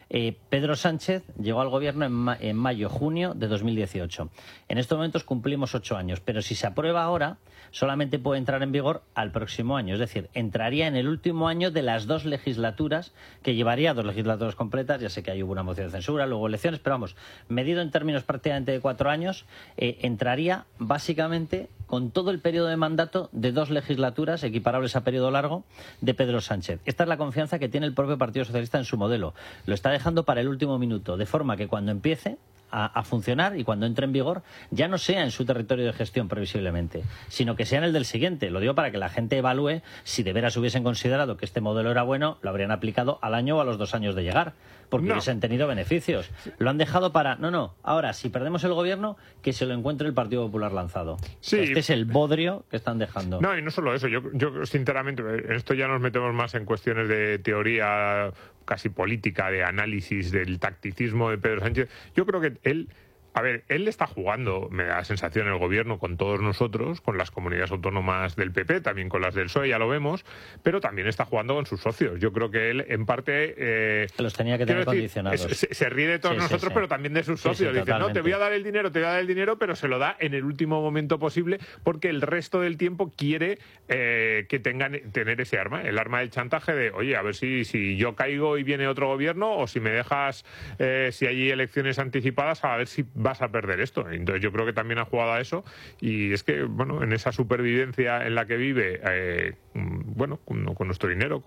Pedro Sánchez llegó al gobierno en mayo-junio de 2018. En estos momentos cumplimos 8 años, pero si se aprueba ahora, solamente puede entrar en vigor al próximo año. Es decir, entraría en el último año de las 2 legislaturas, que llevaría 2 legislaturas completas. Ya sé que ahí hubo una moción de censura, luego elecciones, pero vamos, medido en términos prácticamente de 4 años, entraría básicamente con todo el periodo de mandato de 2 legislaturas equiparables a periodo largo de Pedro Sánchez. Esta es la confianza que tiene el propio Partido Socialista en su modelo. Lo está dejando para el último minuto, de forma que cuando empiece a funcionar y cuando entre en vigor ya no sea en su territorio de gestión previsiblemente, sino que sea en el del siguiente. Lo digo para que la gente evalúe si de veras hubiesen considerado que este modelo era bueno, lo habrían aplicado al año o a los 2 años de llegar, porque hubiesen tenido beneficios. Lo han dejado para, ahora si perdemos el gobierno, que se lo encuentre el Partido Popular lanzado. Sí. Este es el bodrio que están dejando. No, y no solo eso, yo sinceramente, en esto ya nos metemos más en cuestiones de teoría casi política, de análisis del tacticismo de Pedro Sánchez. Yo creo que él está jugando, me da la sensación, el gobierno con todos nosotros, con las comunidades autónomas del PP, también con las del PSOE, ya lo vemos, pero también está jugando con sus socios. Yo creo que él, en parte... los tenía que tener condicionados. Se ríe de todos nosotros, pero también de sus socios. Dice, no, te voy a dar el dinero, pero se lo da en el último momento posible, porque el resto del tiempo quiere que tener ese arma, el arma del chantaje de, oye, a ver si yo caigo y viene otro gobierno, o si me dejas, si hay elecciones anticipadas, a ver si vas a perder esto. Entonces yo creo que también ha jugado a eso, y es que, bueno, en esa supervivencia en la que vive, con nuestro dinero,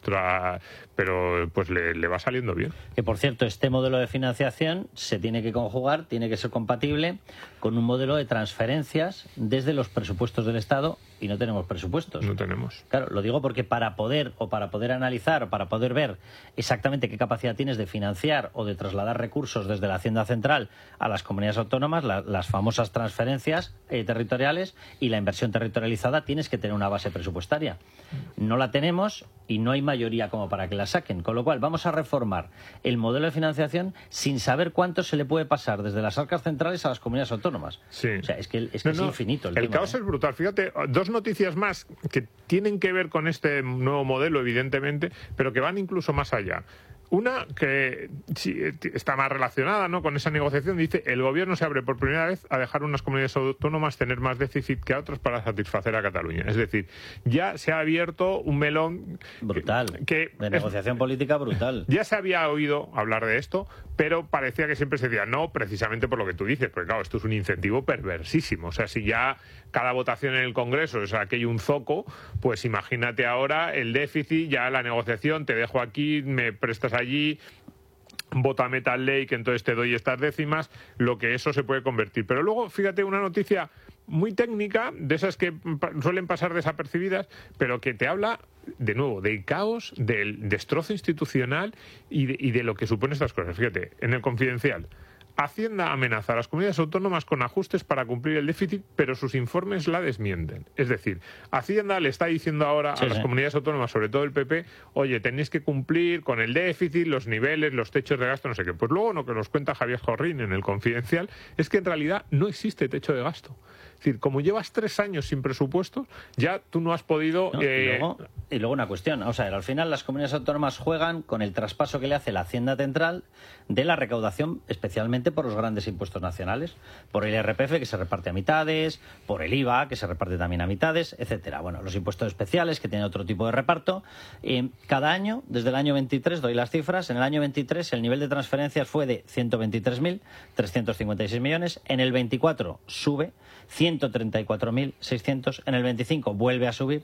pero pues le va saliendo bien. Que, por cierto, este modelo de financiación se tiene que conjugar, tiene que ser compatible con un modelo de transferencias desde los presupuestos del Estado, y no tenemos presupuestos. No tenemos. Claro, lo digo porque para poder analizar o para poder ver exactamente qué capacidad tienes de financiar o de trasladar recursos desde la Hacienda Central a las comunidades autónomas, las famosas transferencias territoriales y la inversión territorializada, tienes que tener una base presupuestaria. No la tenemos y no hay mayoría como para que la saquen, con lo cual vamos a reformar el modelo de financiación sin saber cuánto se le puede pasar desde las arcas centrales a las comunidades autónomas. Sí. O sea, es infinito el tema. El caos es brutal. Fíjate, 2 noticias más que tienen que ver con este nuevo modelo, evidentemente, pero que van incluso más allá. Una que sí, está más relacionada, ¿no?, con esa negociación. Dice, el gobierno se abre por primera vez a dejar unas comunidades autónomas tener más déficit que a otras para satisfacer a Cataluña. Es decir, ya se ha abierto un melón brutal, de negociación política brutal. Ya se había oído hablar de esto, pero parecía que siempre se decía no, precisamente por lo que tú dices, porque claro, esto es un incentivo perversísimo. O sea, si ya cada votación en el Congreso es aquello un zoco, pues imagínate ahora el déficit, ya la negociación, te dejo aquí, me prestas allí, vótame tal ley que entonces te doy estas décimas, lo que eso se puede convertir. Pero luego, fíjate, una noticia muy técnica, de esas que suelen pasar desapercibidas, pero que te habla, de nuevo, del caos, del destrozo institucional y de lo que supone estas cosas. Fíjate, en el Confidencial, Hacienda amenaza a las comunidades autónomas con ajustes para cumplir el déficit, pero sus informes la desmienten. Es decir, Hacienda le está diciendo ahora a las comunidades autónomas, sobre todo el PP, oye, tenéis que cumplir con el déficit, los niveles, los techos de gasto, no sé qué. Pues luego lo que nos cuenta Javier Jorrín en el Confidencial es que en realidad no existe techo de gasto. Es decir, como llevas 3 años sin presupuestos, ya tú no has podido... Y luego una cuestión, o sea, al final las comunidades autónomas juegan con el traspaso que le hace la Hacienda Central de la recaudación, especialmente por los grandes impuestos nacionales, por el IRPF, que se reparte a mitades, por el IVA, que se reparte también a mitades, etcétera. Bueno, los impuestos especiales, que tienen otro tipo de reparto. Cada año, desde el año 23, doy las cifras, en el año 23 el nivel de transferencias fue de 123.356 millones, en el 24 sube 134.600, en el 25 vuelve a subir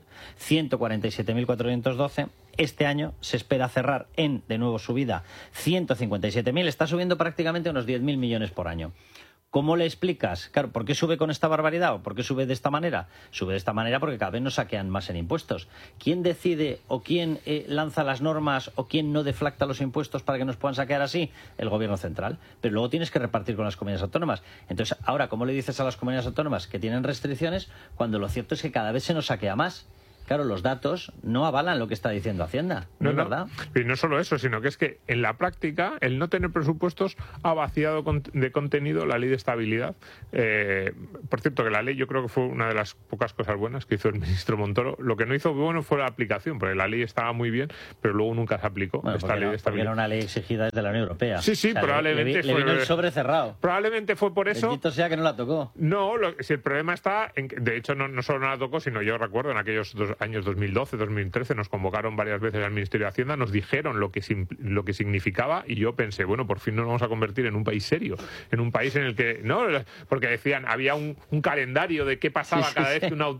147.412. Este año se espera cerrar en, de nuevo subida, 157.000. Está subiendo prácticamente unos 10.000 millones por año. ¿Cómo le explicas? Claro, ¿por qué sube con esta barbaridad o por qué sube de esta manera? Sube de esta manera porque cada vez nos saquean más en impuestos. ¿Quién decide o quién lanza las normas o quién no deflacta los impuestos para que nos puedan saquear así? El gobierno central. Pero luego tienes que repartir con las comunidades autónomas. Entonces, ahora, ¿cómo le dices a las comunidades autónomas que tienen restricciones cuando lo cierto es que cada vez se nos saquea más? claro, los datos no avalan lo que está diciendo Hacienda. No es verdad. Y no solo eso, sino que es que en la práctica el no tener presupuestos ha vaciado de contenido la ley de estabilidad. Por cierto, que la ley yo creo que fue una de las pocas cosas buenas que hizo el ministro Montoro. Lo que no hizo bueno fue la aplicación, porque la ley estaba muy bien, pero luego nunca se aplicó. Bueno, esta ley de estabilidad. Porque era una ley exigida desde la Unión Europea. Sí, sí, o sea, probablemente le vino el sobre cerrado. Probablemente fue por eso. Bendito sea que no la tocó. No, si el problema está en que, de hecho, no solo no la tocó, sino yo recuerdo en aquellos años 2012, 2013, nos convocaron varias veces al Ministerio de Hacienda, nos dijeron lo que significaba, y yo pensé, bueno, por fin nos vamos a convertir en un país serio, en un país en el que, no, porque decían, había un calendario de qué pasaba cada vez que no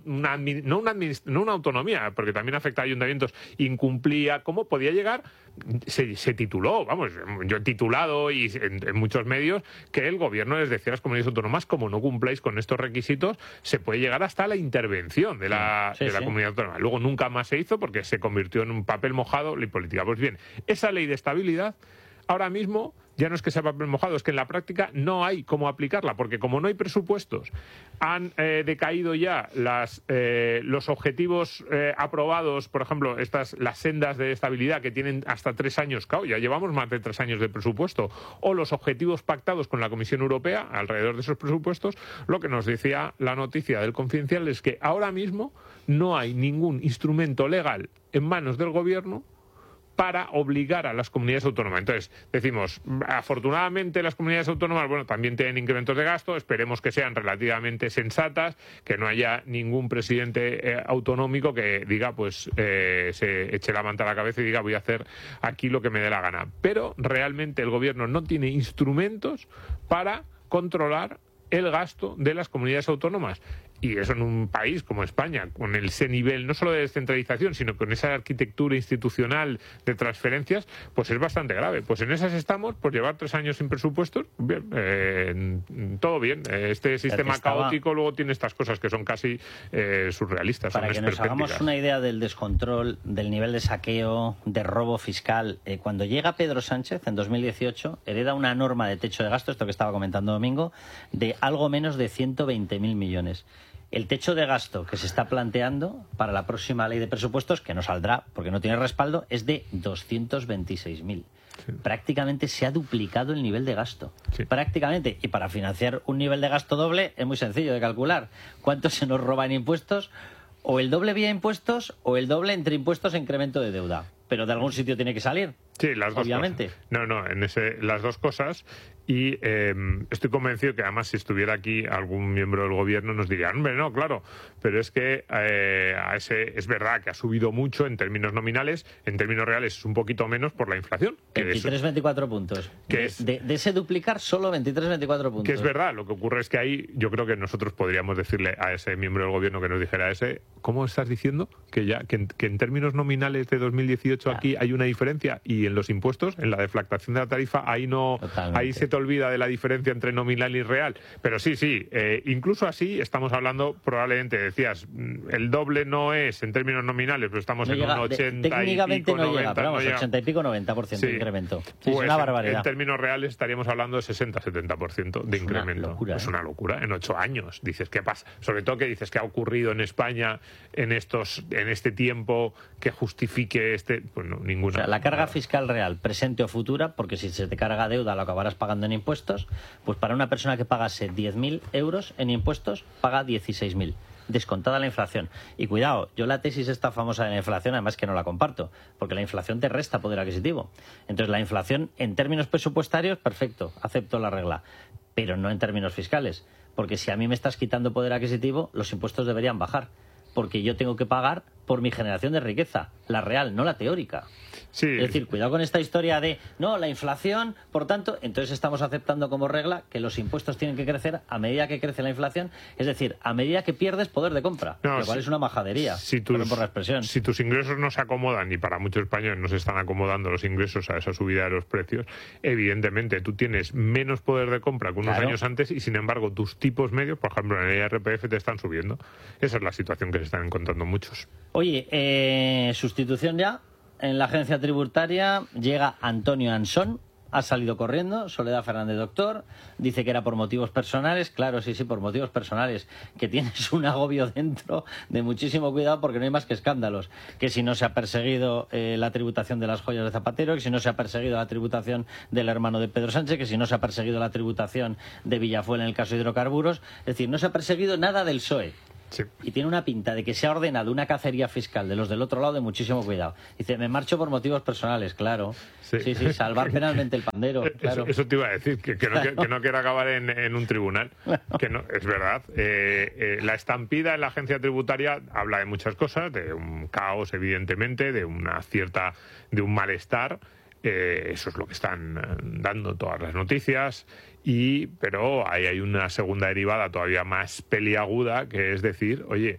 una autonomía, porque también afecta a ayuntamientos, incumplía, ¿cómo podía llegar? Se tituló, vamos, yo he titulado y en muchos medios que el gobierno les decía a las comunidades autónomas, como no cumpláis con estos requisitos, se puede llegar hasta la intervención de la comunidad autónoma. Luego nunca más se hizo porque se convirtió en un papel mojado la política. Pues bien, esa ley de estabilidad ahora mismo ya no es que sea papel mojado, es que en la práctica no hay cómo aplicarla, porque como no hay presupuestos, han decaído ya los objetivos aprobados, por ejemplo, las sendas de estabilidad que tienen hasta 3 años, claro, ya llevamos más de 3 años de presupuesto, o los objetivos pactados con la Comisión Europea alrededor de esos presupuestos. Lo que nos decía la noticia del Confidencial es que ahora mismo no hay ningún instrumento legal en manos del gobierno para obligar a las comunidades autónomas. Entonces, decimos, afortunadamente las comunidades autónomas, bueno, también tienen incrementos de gasto, esperemos que sean relativamente sensatas, que no haya ningún presidente autonómico que diga, pues, se eche la manta a la cabeza y diga, voy a hacer aquí lo que me dé la gana. Pero realmente el gobierno no tiene instrumentos para controlar el gasto de las comunidades autónomas. Y eso en un país como España, con ese nivel no solo de descentralización, sino con esa arquitectura institucional de transferencias, pues es bastante grave. Pues en esas estamos, por llevar 3 años sin presupuestos, bien, todo bien. Este sistema caótico luego tiene estas cosas que son casi surrealistas. Para que nos hagamos una idea del descontrol, del nivel de saqueo, de robo fiscal, cuando llega Pedro Sánchez en 2018, hereda una norma de techo de gasto, esto que estaba comentando Domingo, de algo menos de 120.000 millones. El techo de gasto que se está planteando para la próxima ley de presupuestos, que no saldrá porque no tiene respaldo, es de 226.000. Sí. Prácticamente se ha duplicado el nivel de gasto. Sí. Prácticamente. Y para financiar un nivel de gasto doble es muy sencillo de calcular. ¿Cuánto se nos roba en impuestos? O el doble vía impuestos o el doble entre impuestos e incremento de deuda. Pero de algún sitio tiene que salir. Sí, las dos obviamente. Cosas. Las dos cosas. Y estoy convencido que además si estuviera aquí algún miembro del gobierno nos diría, hombre, no, claro, pero es que es verdad que ha subido mucho en términos nominales, en términos reales es un poquito menos por la inflación. 23-24 puntos. De ese duplicar solo 23-24 puntos. Que es verdad, lo que ocurre es que ahí yo creo que nosotros podríamos decirle a ese miembro del gobierno que nos dijera ¿cómo estás diciendo que en términos nominales de 2018 aquí hay una diferencia y en los impuestos, en la deflactación de la tarifa, ahí no, ahí se te olvida de la diferencia entre nominal y real? Pero sí, incluso así estamos hablando, probablemente decías, el doble no es en términos nominales, pero estamos en un 80 técnicamente y pico, no 90, llega, pero vamos, no llega. 80 y pico, 90% de incremento. Sí, pues es una barbaridad. En términos reales estaríamos hablando de 60-70% de incremento. Locura, es una locura, en 8 años. Dices, ¿qué pasa? Sobre todo que dices que ha ocurrido en España en este tiempo que justifique pues no, ninguna. O sea, la carga fiscal real, presente o futura, porque si se te carga deuda lo acabarás pagando en impuestos, pues para una persona que pagase 10.000 euros en impuestos, paga 16.000, descontada la inflación. Y cuidado, yo la tesis esta famosa de la inflación, además que no la comparto, porque la inflación te resta poder adquisitivo. Entonces la inflación, en términos presupuestarios, perfecto, acepto la regla, pero no en términos fiscales, porque si a mí me estás quitando poder adquisitivo, los impuestos deberían bajar, porque yo tengo que pagar por mi generación de riqueza, la real, no la teórica. Sí. Es decir, cuidado con esta historia de, no, la inflación, por tanto, entonces estamos aceptando como regla que los impuestos tienen que crecer a medida que crece la inflación, es decir, a medida que pierdes poder de compra, lo cual es una majadería, por la expresión. Si tus ingresos no se acomodan, y para muchos españoles no se están acomodando los ingresos a esa subida de los precios, evidentemente tú tienes menos poder de compra que unos años antes y, sin embargo, tus tipos medios, por ejemplo, en el IRPF, te están subiendo. Esa es la situación que se están encontrando muchos. Oye, sustitución ya. En la agencia tributaria llega Antonio Ansón, ha salido corriendo, Soledad Fernández Doctor, dice que era por motivos personales. Claro, sí, por motivos personales, que tienes un agobio dentro de muchísimo cuidado porque no hay más que escándalos, que si no se ha perseguido la tributación de las joyas de Zapatero, que si no se ha perseguido la tributación del hermano de Pedro Sánchez, que si no se ha perseguido la tributación de Villafuel en el caso de hidrocarburos, es decir, no se ha perseguido nada del PSOE. Sí. Y tiene una pinta de que se ha ordenado una cacería fiscal de los del otro lado de muchísimo cuidado. Dice, me marcho por motivos personales, claro. Sí, salvar penalmente el pandero, claro. Eso te iba a decir, que no quiero acabar en un tribunal. Que no, es verdad. La estampida en la agencia tributaria habla de muchas cosas, de un caos, evidentemente, de un malestar. Eso es lo que están dando todas las noticias. Pero ahí hay una segunda derivada todavía más peliaguda, que es decir, oye,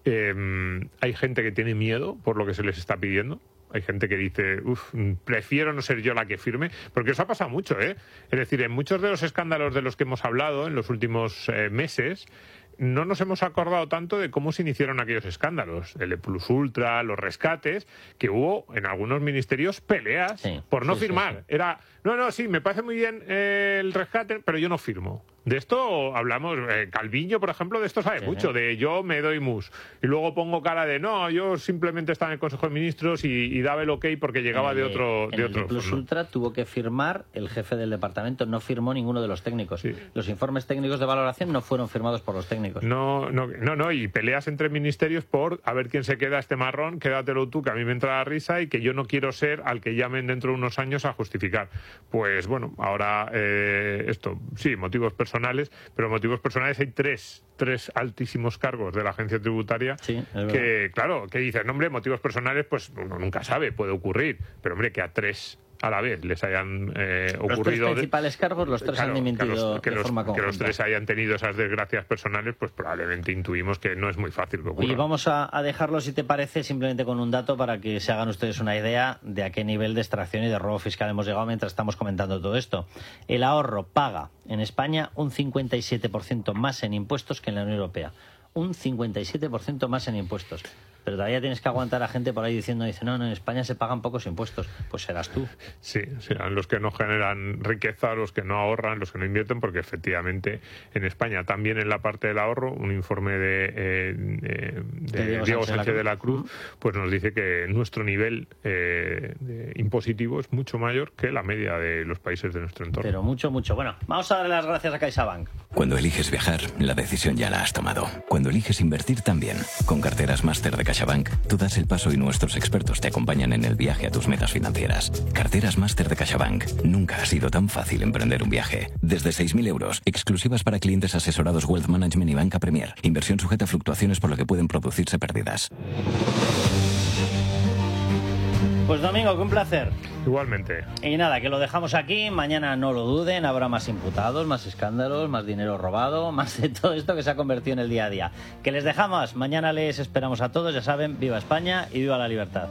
hay gente que tiene miedo por lo que se les está pidiendo. Hay gente que dice, prefiero no ser yo la que firme, porque eso ha pasado mucho, ¿eh? Es decir, en muchos de los escándalos de los que hemos hablado en los últimos meses, no nos hemos acordado tanto de cómo se iniciaron aquellos escándalos, el de Plus Ultra, los rescates, que hubo en algunos ministerios peleas por no firmar. Era, sí, me parece muy bien el rescate, pero yo no firmo. De esto hablamos, Calviño, por ejemplo, de esto sabe mucho, de yo me doy mus. Y luego pongo cara de, no, yo simplemente estaba en el Consejo de Ministros y daba el ok porque llegaba de otro... En el Plus Ultra tuvo que firmar el jefe del departamento, no firmó ninguno de los técnicos. Sí. Los informes técnicos de valoración no fueron firmados por los técnicos. No, y peleas entre ministerios por a ver quién se queda este marrón, quédatelo tú, que a mí me entra la risa y que yo no quiero ser al que llamen dentro de unos años a justificar. Pues bueno, ahora motivos personales, pero motivos personales hay tres altísimos cargos de la agencia tributaria que, claro, que dicen, no, hombre, motivos personales, pues uno nunca sabe, puede ocurrir, pero hombre, que a tres a la vez les hayan ocurrido... Los tres principales cargos, los tres han dimitido de forma conjunta. Que los tres hayan tenido esas desgracias personales, pues probablemente intuimos que no es muy fácil que ocurra. Y vamos a dejarlo, si te parece, simplemente con un dato para que se hagan ustedes una idea de a qué nivel de extracción y de robo fiscal hemos llegado mientras estamos comentando todo esto. El ahorro paga en España un 57% más en impuestos que en la Unión Europea. Un 57% más en impuestos. Pero todavía tienes que aguantar a gente por ahí diciendo, no, en España se pagan pocos impuestos. Pues serás tú. Sí, serán los que no generan riqueza, los que no ahorran, los que no invierten, porque efectivamente en España, también en la parte del ahorro, un informe de Diego Sánchez de la Cruz, pues nos dice que nuestro nivel impositivo es mucho mayor que la media de los países de nuestro entorno. Pero mucho. Bueno, vamos a darle las gracias a CaixaBank. Cuando eliges viajar, la decisión ya la has tomado. Cuando eliges invertir también. Con carteras máster de CaixaBank, tú das el paso y nuestros expertos te acompañan en el viaje a tus metas financieras. Carteras máster de CaixaBank. Nunca ha sido tan fácil emprender un viaje. Desde 6.000 euros, exclusivas para clientes asesorados Wealth Management y Banca Premier. Inversión sujeta a fluctuaciones por lo que pueden producirse pérdidas. Pues Domingo, que un placer. Igualmente. Y nada, que lo dejamos aquí. Mañana no lo duden, habrá más imputados, más escándalos, más dinero robado, más de todo esto que se ha convertido en el día a día. Que les dejamos. Mañana les esperamos a todos. Ya saben, viva España y viva la libertad.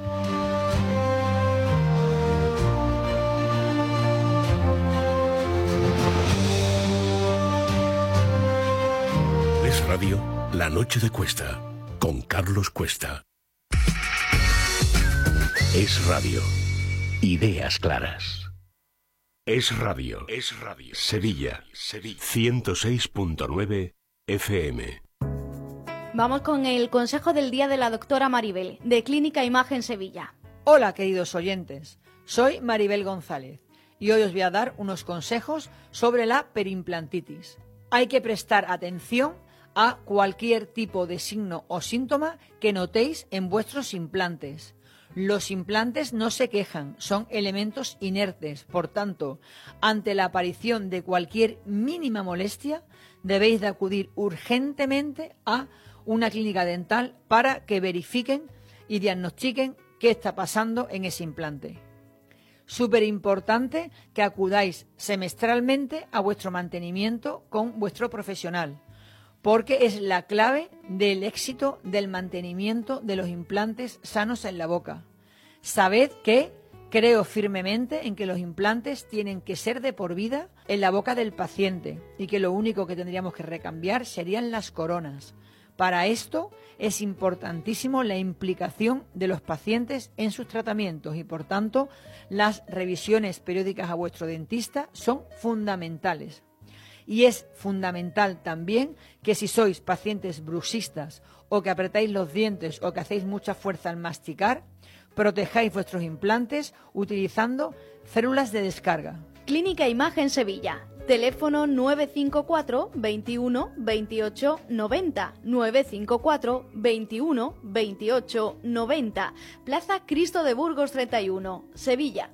Es Radio, La Noche de Cuesta, con Carlos Cuesta. Es Radio. Ideas claras. Es Radio. Sevilla. 106.9 FM. Vamos con el consejo del día de la doctora Maribel, de Clínica Imagen Sevilla. Hola, queridos oyentes. Soy Maribel González y hoy os voy a dar unos consejos sobre la perimplantitis. Hay que prestar atención a cualquier tipo de signo o síntoma que notéis en vuestros implantes. Los implantes no se quejan, son elementos inertes. Por tanto, ante la aparición de cualquier mínima molestia, debéis de acudir urgentemente a una clínica dental para que verifiquen y diagnostiquen qué está pasando en ese implante. Súper importante que acudáis semestralmente a vuestro mantenimiento con vuestro profesional, porque es la clave del éxito del mantenimiento de los implantes sanos en la boca. Sabed que creo firmemente en que los implantes tienen que ser de por vida en la boca del paciente y que lo único que tendríamos que recambiar serían las coronas, Para esto es importantísimo la implicación de los pacientes en sus tratamientos y, por tanto, las revisiones periódicas a vuestro dentista son fundamentales. Y es fundamental también que si sois pacientes bruxistas o que apretáis los dientes o que hacéis mucha fuerza al masticar, protejáis vuestros implantes utilizando células de descarga. Clínica Imagen Sevilla. Teléfono 954 21 28 90. 954 21 28 90. Plaza Cristo de Burgos 31, Sevilla.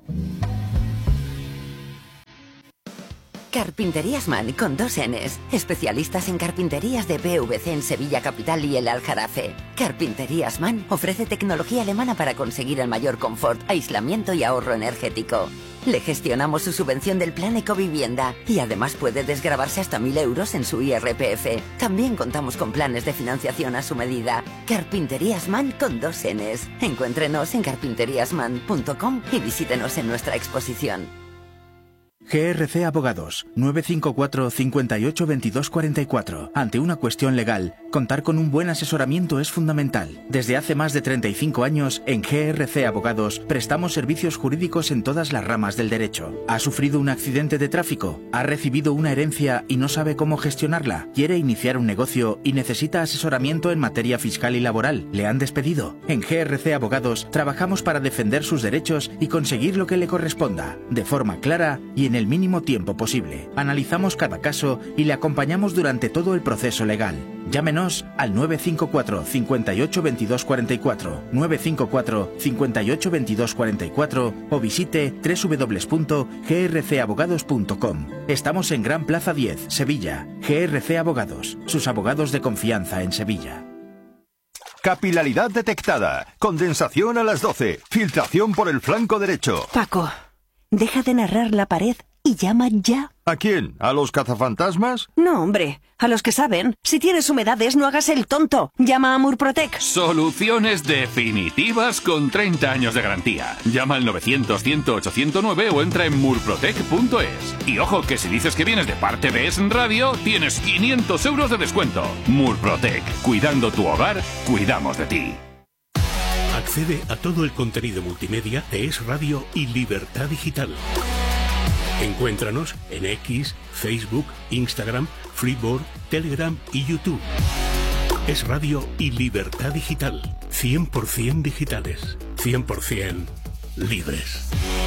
Carpinterías Man con 2 Ns. Especialistas en carpinterías de PVC en Sevilla Capital y el Aljarafe. Carpinterías Man ofrece tecnología alemana para conseguir el mayor confort, aislamiento y ahorro energético. Le gestionamos su subvención del plan Ecovivienda y además puede desgravarse hasta 1.000 euros en su IRPF. También contamos con planes de financiación a su medida. Carpinterías Man con 2 Ns. Encuéntrenos en carpinteriasman.com y visítenos en nuestra exposición. GRC Abogados, 954 58 22 44. Ante una cuestión legal, contar con un buen asesoramiento es fundamental. Desde hace más de 35 años, en GRC Abogados, prestamos servicios jurídicos en todas las ramas del derecho. ¿Ha sufrido un accidente de tráfico? ¿Ha recibido una herencia y no sabe cómo gestionarla? ¿Quiere iniciar un negocio y necesita asesoramiento en materia fiscal y laboral? ¿Le han despedido? En GRC Abogados, trabajamos para defender sus derechos y conseguir lo que le corresponda, de forma clara y en el mínimo tiempo posible. Analizamos cada caso y le acompañamos durante todo el proceso legal. Llámenos al 954 58 22 44, 954 58 22 44 o visite www.grcabogados.com. Estamos en Gran Plaza 10, Sevilla. GRC Abogados, sus abogados de confianza en Sevilla. Capilaridad detectada, condensación a las 12, filtración por el flanco derecho. Paco, deja de narrar la pared y llama ya. ¿A quién? ¿A los cazafantasmas? No, hombre, a los que saben. Si tienes humedades, no hagas el tonto. Llama a Murprotec. Soluciones definitivas con 30 años de garantía. Llama al 900-100-809 o entra en murprotec.es. Y ojo, que si dices que vienes de parte de Es Radio, tienes 500 euros de descuento. Murprotec. Cuidando tu hogar, cuidamos de ti. Accede a todo el contenido multimedia de Es Radio y Libertad Digital. Encuéntranos en X, Facebook, Instagram, Freeboard, Telegram y YouTube. Es Radio y Libertad Digital. 100% digitales. 100% libres.